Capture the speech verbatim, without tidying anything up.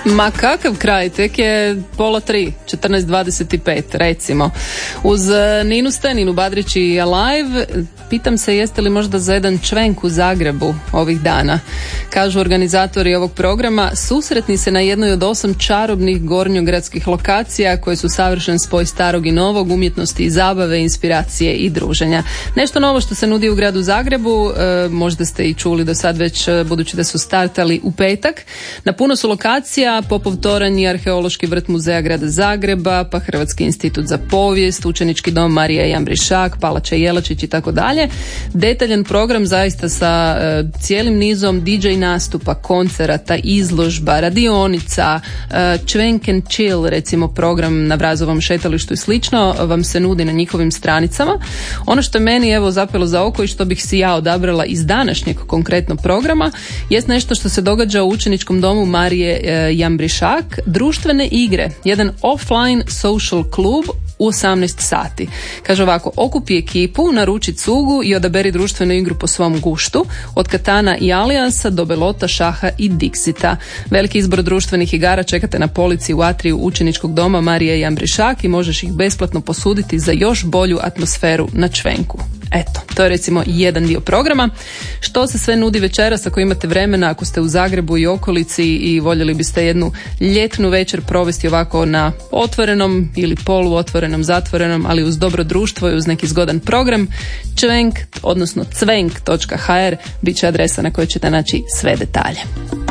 Ma kakav kraj, tek je pola tri, četrnaest dvadeset pet recimo. Uz Ninu Ste, Ninu Badrić i Alive, pitam se jeste li možda za jedan čvenk u Zagrebu ovih dana. Kažu organizatori ovog programa, susretni se na jednoj od osam čarobnih gornjogradskih lokacija koje su savršen spoj starog i novog, umjetnosti i zabave, inspiracije i druženja. Nešto novo što se nudi u gradu Zagrebu, e, možda ste i čuli do sad već, budući da su startali u petak. Na puno su lokacija, poput toranj i arheološki vrt Muzeja grada Zagreba, pa Hrvatski institut za povijest, učenički dom Marija Jambrišak, Palača Jelačić i tako dalje. Detaljan program zaista sa e, cijelim nizom D J nastupa, koncerata, izložba, radionica, e, Čvenk and Chill, recimo program na Vrazovom šetalištu i slično, vam se nudi na njihovim stranicama. Ono što je meni evo zapelo za oko i što bih si ja odabrala iz današnjeg konkretnog programa jest nešto što se događa u učeničkom domu Marije e, Jambrišak, društvene igre, jedan offline social klub u osamnaest sati. Kaže ovako, okupi ekipu, naruči cugu i odaberi društvenu igru po svom guštu, od katana i alijansa do belota, šaha i diksita. Veliki izbor društvenih igara čekate na polici u atriju učeničkog doma Marije Jambrišak i možeš ih besplatno posuditi za još bolju atmosferu na čvenku. Eto, to je recimo jedan dio programa. Što se sve nudi večeras ako imate vremena, ako ste u Zagrebu i okolici i voljeli biste jednu ljetnu večer provesti ovako na otvorenom ili poluotvorenom, zatvorenom, ali uz dobro društvo i uz neki zgodan program, čvenk, odnosno cvenk točka h r bit će adresa na kojoj ćete naći sve detalje.